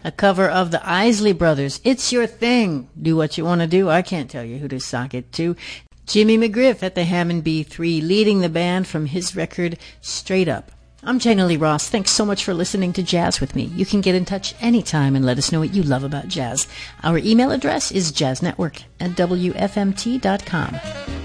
A cover of the Isley Brothers, It's Your Thing. Do what you want to do. I can't tell you who to sock it to. Jimmy McGriff at the Hammond B3, leading the band from his record, Straight Up. I'm Jana Lee Ross. Thanks so much for listening to Jazz with me. You can get in touch anytime and let us know what you love about jazz. Our email address is jazznetwork@wfmt.com.